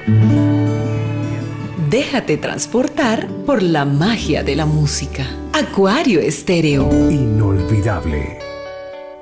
Déjate transportar por la magia de la música. Acuario Estéreo. Inolvidable.